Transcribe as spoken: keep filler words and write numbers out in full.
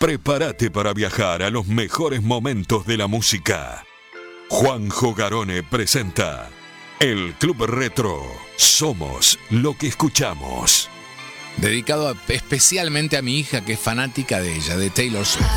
Prepárate para viajar a los mejores momentos de la música. Juanjo Garone presenta El Club Retro. Somos lo que escuchamos. Dedicado a- especialmente a mi hija, que es fanática de ella, de Taylor Swift.